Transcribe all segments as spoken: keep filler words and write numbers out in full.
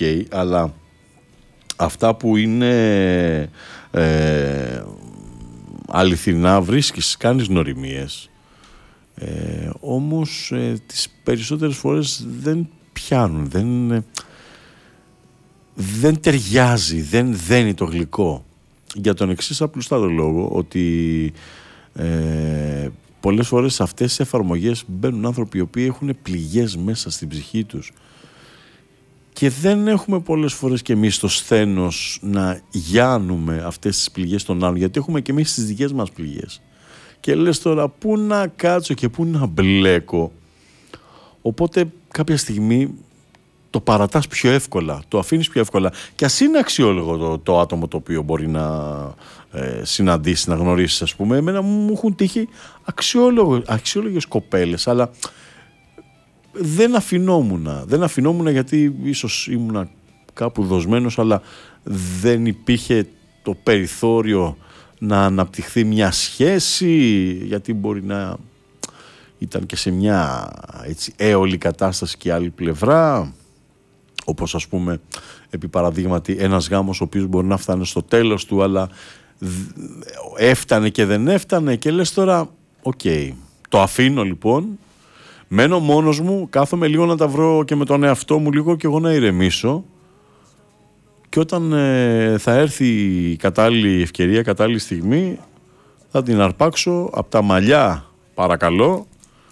ok, αλλά αυτά που είναι ε, αληθινά βρίσκεις, κάνεις νοημίες, ε, όμως ε, τις περισσότερες φορές δεν πιάνουν, δεν, ε, δεν ταιριάζει, δεν δένει το γλυκό. Για τον εξής απλουστάτο λόγο, ότι ε, πολλές φορές σε αυτές τις εφαρμογές μπαίνουν άνθρωποι οι οποίοι έχουν πληγές μέσα στην ψυχή τους και δεν έχουμε πολλές φορές και εμείς το σθένος να γιάνουμε αυτές τις πληγές των άλλων, γιατί έχουμε και εμείς τις δικές μας πληγές και λες τώρα πού να κάτσω και πού να μπλέκω, οπότε κάποια στιγμή το παρατάς πιο εύκολα, το αφήνεις πιο εύκολα και ας είναι αξιόλογο το, το άτομο το οποίο μπορεί να ε, συναντήσει, να γνωρίσει, ας πούμε. Εμένα μου έχουν τύχει αξιόλογες κοπέλες, αλλά δεν αφινόμουν, δεν αφινόμουν γιατί ίσως ήμουν κάπου δοσμένος, αλλά δεν υπήρχε το περιθώριο να αναπτυχθεί μια σχέση, γιατί μπορεί να ήταν και σε μια έτσι έολη κατάσταση και άλλη πλευρά, όπως ας πούμε επί παραδείγματι ένας γάμος ο οποίος μπορεί να φτάνει στο τέλος του, αλλά έφτανε και δεν έφτανε και λες τώρα οκ, okay, το αφήνω λοιπόν, μένω μόνος μου, κάθομαι λίγο να τα βρω και με τον εαυτό μου λίγο και εγώ να ηρεμήσω, και όταν ε, θα έρθει η κατάλληλη ευκαιρία, η κατάλληλη στιγμή, θα την αρπάξω από τα μαλλιά, παρακαλώ,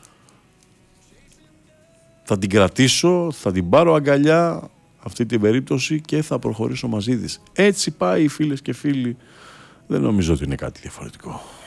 θα την κρατήσω, θα την πάρω αγκαλιά αυτή την περίπτωση και θα προχωρήσω μαζί της. Έτσι πάει, φίλες και φίλοι, δεν νομίζω ότι είναι κάτι διαφορετικό.